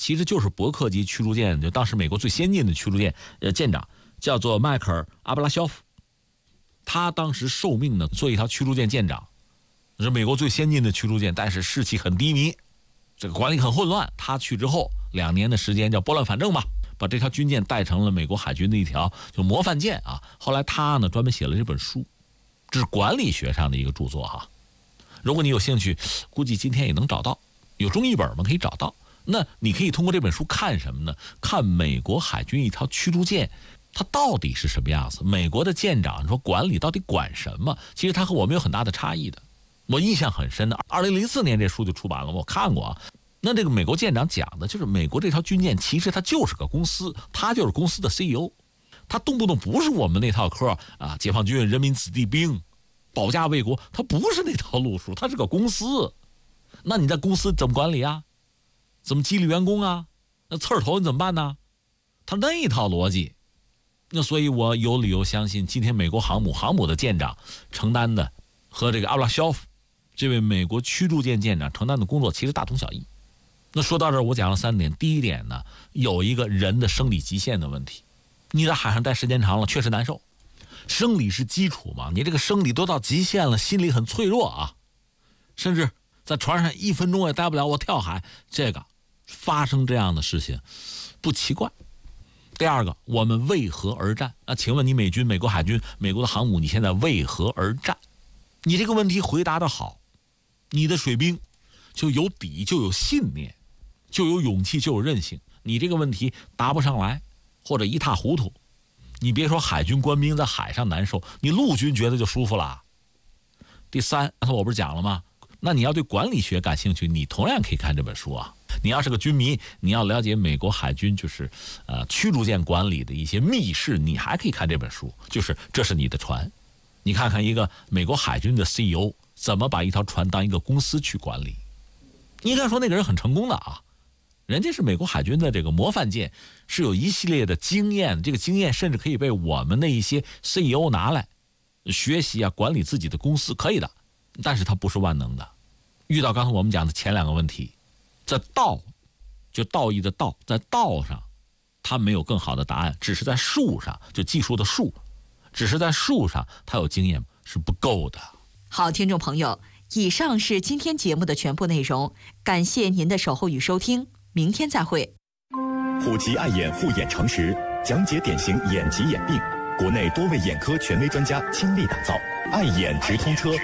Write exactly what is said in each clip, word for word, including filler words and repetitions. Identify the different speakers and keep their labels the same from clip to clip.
Speaker 1: 其实就是伯克级驱逐舰，就当时美国最先进的驱逐舰呃舰长叫做迈克尔·阿布拉肖夫，他当时受命呢做一条驱逐舰舰长，是美国最先进的驱逐舰，但是士气很低迷，这个管理很混乱。他去之后两年的时间叫拨乱反正吧，把这条军舰带成了美国海军的一条就模范舰啊。后来他呢专门写了这本书，这是管理学上的一个著作哈。如果你有兴趣，估计今天也能找到，有中译本吗？可以找到。那你可以通过这本书看什么呢？看美国海军一条驱逐舰它到底是什么样子，美国的舰长你说管理到底管什么，其实它和我们有很大的差异的。我印象很深的二零零四年这书就出版了，我看过啊。那这个美国舰长讲的就是美国这条军舰其实它就是个公司，它就是公司的 C E O， 它动不动不是我们那套科啊，解放军人民子弟兵保家卫国，它不是那套路数，它是个公司。那你在公司怎么管理啊？怎么激励员工啊？那刺儿头你怎么办呢？他那一套逻辑。那所以我有理由相信，今天美国航母航母的舰长承担的和这个阿布拉肖夫这位美国驱逐舰舰长承担的工作其实大同小异。那说到这儿，我讲了三点。第一点呢，有一个人的生理极限的问题，你在海上待时间长了确实难受，生理是基础嘛，你这个生理都到极限了，心理很脆弱啊，甚至在船上一分钟也待不了，我跳海，这个发生这样的事情不奇怪。第二个，我们为何而战？那请问你美军、美国海军、美国的航母，你现在为何而战？你这个问题回答得好，你的水兵就有底，就有信念，就有勇气，就有韧性。你这个问题答不上来，或者一塌糊涂，你别说海军官兵在海上难受，你陆军觉得就舒服了。第三，刚才我不是讲了吗？那你要对管理学感兴趣，你同样可以看这本书啊。你要是个军迷，你要了解美国海军就是呃驱逐舰管理的一些秘事，你还可以看这本书，就是这是你的船。你看看一个美国海军的 C E O 怎么把一条船当一个公司去管理。你应该说那个人很成功的啊，人家是美国海军的这个模范舰，是有一系列的经验，这个经验甚至可以被我们的一些 C E O 拿来学习啊，管理自己的公司可以的，但是他不是万能的。遇到刚才我们讲的前两个问题，在道，就道义的道，在道上他没有更好的答案，只是在术上，就技术的术，只是在术上他有经验是不够的。
Speaker 2: 好，听众朋友，以上是今天节目的全部内容，感谢您的守候与收听，明天再会。
Speaker 3: 虎吉爱眼护眼诚实，讲解典型眼疾眼病，国内多位眼科权威专家倾力打造，爱眼直通车。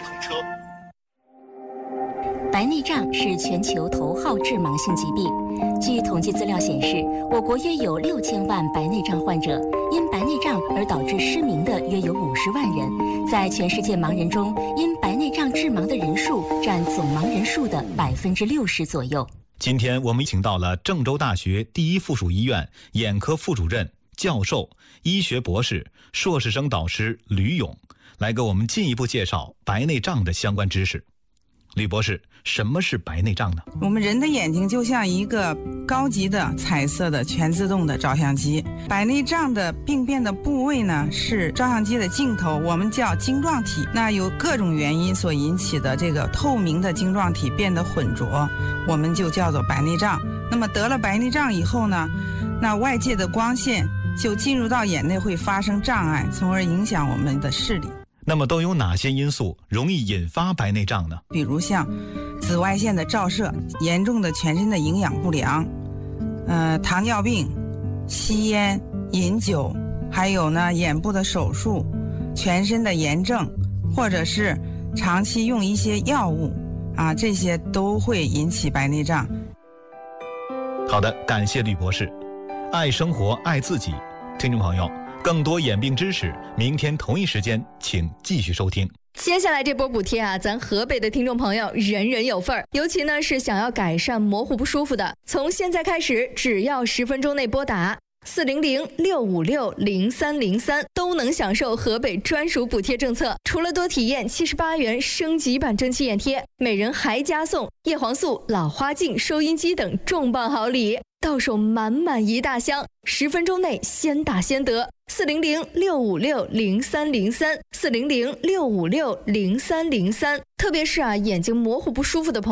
Speaker 4: 白内障是全球头号致盲性疾病。据统计资料显示，我国约有六千万白内障患者，因白内障而导致失明的约有五十万人。在全世界盲人中，因白内障致盲的人数占总盲人数的百分之六十左右。
Speaker 5: 今天我们请到了郑州大学第一附属医院眼科副主任、教授、医学博士、硕士生导师吕勇，来给我们进一步介绍白内障的相关知识。吕博士，什么是白内障呢？
Speaker 6: 我们人的眼睛就像一个高级的彩色的全自动的照相机，白内障的病变的部位呢是照相机的镜头，我们叫晶状体。那有各种原因所引起的这个透明的晶状体变得浑浊，我们就叫做白内障。那么得了白内障以后呢，那外界的光线就进入到眼内，会发生障碍，从而影响我们的视力。
Speaker 5: 那么都有哪些因素容易引发白内障呢？
Speaker 6: 比如像紫外线的照射、严重的全身的营养不良、呃糖尿病、吸烟、饮酒，还有呢眼部的手术、全身的炎症，或者是长期用一些药物啊，这些都会引起白内障。
Speaker 5: 好的，感谢吕博士。爱生活，爱自己。听众朋友，更多眼病知识，明天同一时间请继续收听。
Speaker 7: 接下来这波补贴啊，咱河北的听众朋友人人有份儿，尤其呢是想要改善模糊不舒服的，从现在开始，只要十分钟内拨打四零零六五六零三零三，都能享受河北专属补贴政策。除了多体验七十八元升级版蒸汽眼贴，每人还加送叶黄素、老花镜、收音机等重磅好礼，到手满满一大箱，十分钟内先打先得。四零零六五六零三零三，四零零六五六零三零三。特别是啊，眼睛模糊不舒服的朋友，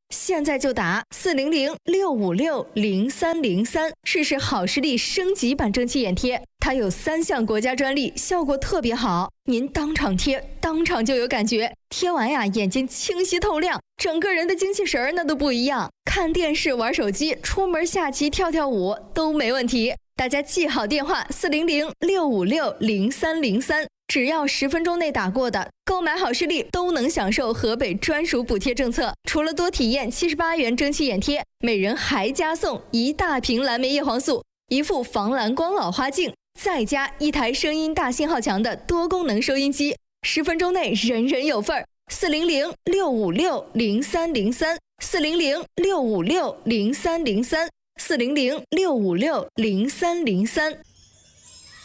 Speaker 7: 现在就打四零零六五六零三零三，试试好视力升级版蒸汽眼贴。它有三项国家专利，效果特别好。您当场贴，当场就有感觉，贴完呀，眼睛清晰透亮，整个人的精气神儿那都不一样。看电视、玩手机、出门下棋、跳跳舞都没问题。大家记好电话四零零六五六零三零三，只要十分钟内打过的，购买好视力都能享受河北专属补贴政策。除了多体验七十八元蒸汽眼贴，每人还加送一大瓶蓝莓叶黄素、一副防蓝光老花镜，再加一台声音大信号强的多功能收音机。十分钟内人人有份儿。四零零六五六零三零三，四零零六五六零三零三，四零零六五六零三零三。